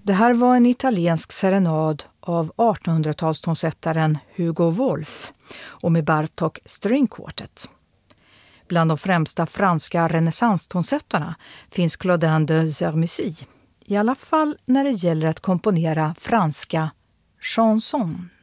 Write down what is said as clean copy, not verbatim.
Det här var en italiensk serenad av 1800-talstonsättaren Hugo Wolf och med Bartók String Quartet. Bland de främsta franska renässanstonsättarna finns Claudin de Zermesy, i alla fall när det gäller att komponera franska chansons.